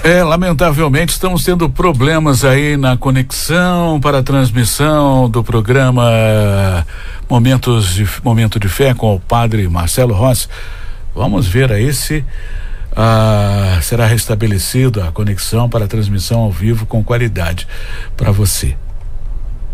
Lamentavelmente estamos tendo problemas aí na conexão para a transmissão do programa Momento de Fé com o Padre Marcelo Rossi. Vamos ver aí se será restabelecido a conexão para a transmissão ao vivo com qualidade para você.